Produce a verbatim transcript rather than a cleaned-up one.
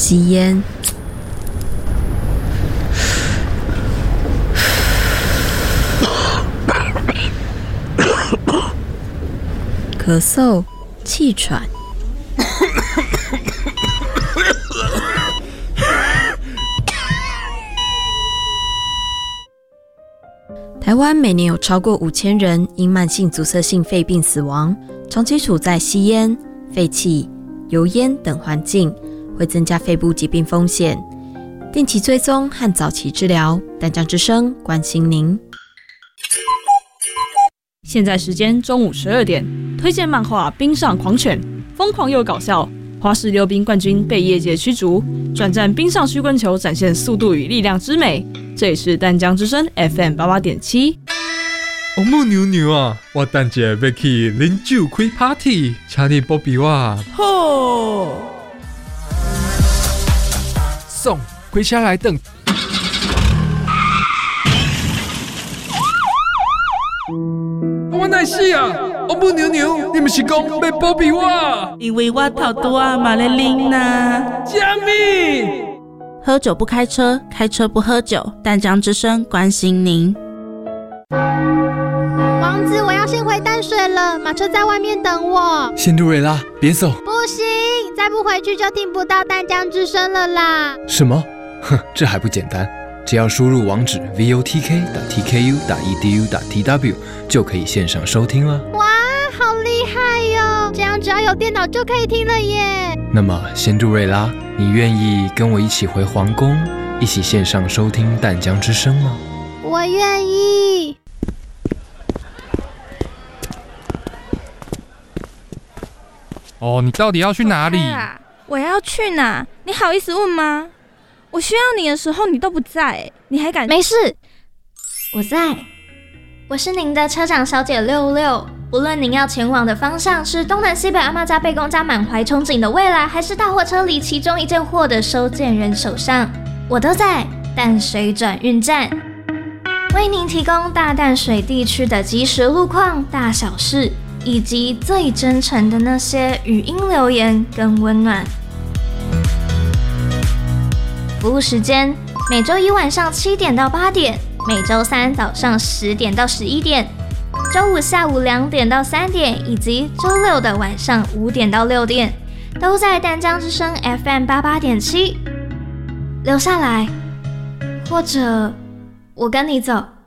吸烟，咳嗽、气喘。台湾每年有超过五千人因慢性阻塞性肺病死亡，长期处在吸烟、废气、油烟等环境，会增加肺部疾病风险。定期追踪和早期治疗，淡江之声关心您。 现在时间中午十二点，推荐漫画《冰上狂犬》，疯狂又搞笑。花式溜冰冠军被业界驱逐，转战冰上曲棍球，展现速度与力量之美。这里是淡江之声 F M 八八点七。 王母牛牛啊，我等下要去啉酒开 party， 请你保庇我。 吼！ 送开车来等。我哪是啊？王母牛牛，你们是讲要保庇我？ 因为我头拄啊嘛咧啉呐。 虾米？ 喝酒不开车，开车不喝酒。淡江之声关心您。 王子，我要先回淡水了，马车在外面等我。 仙杜瑞拉，别走！ 不行，再不回去就听不到淡江之声了啦。 什么？哼，这还不简单，只要输入网址 v o t k 点 t k u 点 e d u 点 t w 就可以线上收听了。 哇，好厉害哟！这样只要有电脑就可以听了耶。 那么，仙杜瑞拉，你愿意跟我一起回皇宫，一起线上收听淡江之声吗？ 我愿意。 哦，你到底要去哪里？ 啊、我要去哪？你好意思问吗？我需要你的时候你都不在，你还敢？ 没事，我在。我是您的车长小姐六六。无论您要前往的方向是东南西北阿嬷家、贝公家满怀憧憬的未来，还是大货车里其中一件货的收件人手上，我都在淡水转运站，为您提供大淡水地区的即时路况、大小事，以及最真诚的那些语音留言跟温暖。服务时间：每周一晚上七点到八点，每周三早上十点到十一点。周五下午两点到三点，以及周六的晚上五点到六点，都在淡江之声 F M 八八点七。留下来，或者我跟你走。